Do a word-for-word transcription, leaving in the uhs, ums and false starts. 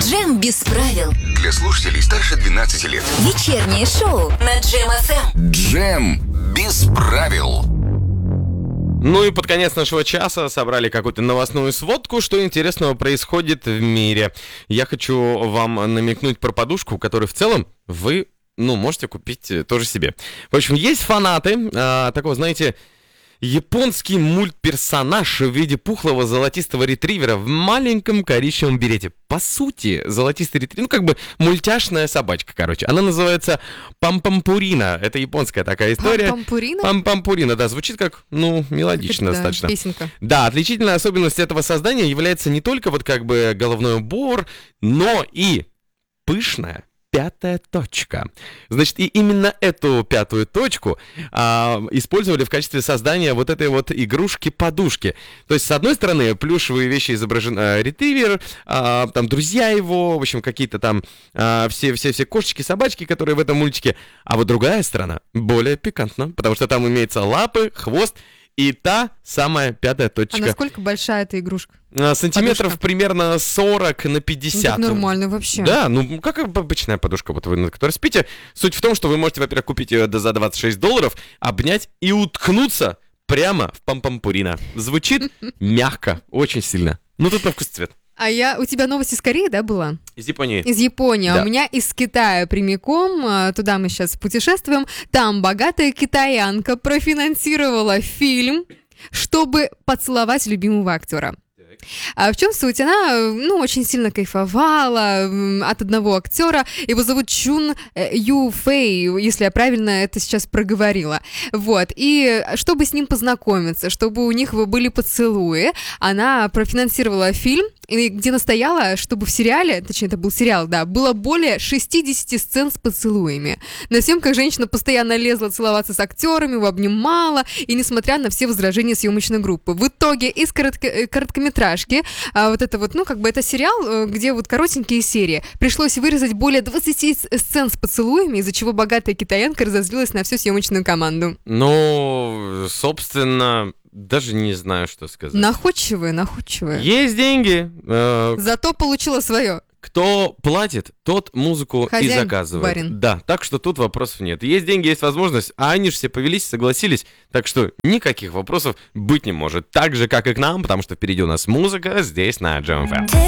Джем без правил. Для слушателей старше двенадцати лет. Вечернее шоу на Джем эф эм. Джем без правил. Ну и под конец нашего часа собрали какую-то новостную сводку, что интересного происходит в мире. Я хочу вам намекнуть про подушку, которую в целом вы, ну, можете купить тоже себе. В общем, есть фанаты а, такого, знаете, японский мультперсонаж в виде пухлого золотистого ретривера в маленьком коричневом берете. По сути, золотистый ретривер, ну как бы мультяшная собачка, короче. Она называется Пампампурина. Это японская такая история. Пампампурина? Пампампурина, да, звучит как, ну, мелодично Это, да, достаточно. песенка. Да, отличительная особенность этого создания является не только вот как бы головной убор, но и пышная пятая точка. Значит, и именно эту пятую точку а, использовали в качестве создания вот этой вот игрушки-подушки. То есть, с одной стороны, плюшевые вещи изображены, а, ретривер, а, там, друзья его, в общем, какие-то там а, все-все-все кошечки, собачки, которые в этом мультике. А вот другая сторона более пикантна, потому что там имеются лапы, хвост и та самая пятая точка. А насколько большая эта игрушка? А, сантиметров Подушка? примерно сорок на Ну, пятьдесят. так нормально вообще. Да, ну как обычная подушка, вот вы на которой спите. Суть в том, что вы можете, во-первых, купить ее за двадцать шесть долларов, обнять и уткнуться прямо в Пампампурина. Звучит мягко, очень сильно. Ну тут на вкус цвет. А я... У тебя новость из Кореи, да, была? Из Японии. Из Японии. Да. А у меня из Китая прямиком. а, Туда мы сейчас путешествуем. Там богатая китаянка профинансировала фильм, чтобы поцеловать любимого актера. А в чем суть? Она, ну, очень сильно кайфовала м, от одного актера. Его зовут Чун э, Ю Фэй, если я правильно это сейчас проговорила. Вот. И чтобы с ним познакомиться, чтобы у них были поцелуи, она профинансировала фильм, и где настояла, чтобы в сериале, точнее, это был сериал, да, было более шестьдесят сцен с поцелуями. На съемках женщина постоянно лезла целоваться с актерами, его обнимала, и несмотря на все возражения съемочной группы. В итоге из коротко- короткометражки, а, вот это вот, ну, как бы это сериал, где вот коротенькие серии, пришлось вырезать более двадцати сцен с поцелуями, из-за чего богатая китаянка разозлилась на всю съемочную команду. Ну, собственно, даже не знаю, что сказать. Находчивые, находчивые. Есть деньги. э, Зато получила свое. Кто платит, тот музыку Хозяин, и заказывает. барин. Да, так что тут вопросов нет. Есть деньги, есть возможность, а они же все повелись, согласились. Так что никаких вопросов быть не может. Так же, как и к нам, потому что впереди у нас музыка здесь на Джем эф эм.